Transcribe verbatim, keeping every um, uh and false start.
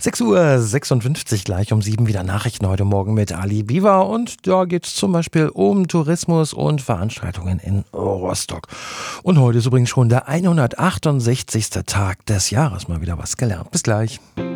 sechs Uhr sechsundfünfzig, gleich um sieben wieder Nachrichten heute Morgen mit Ali Biwa. Und da geht es zum Beispiel um Tourismus und Veranstaltungen in Rostock. Und heute ist übrigens schon der hundertachtundsechzigste Tag des Jahres. Mal wieder was gelernt. Bis gleich.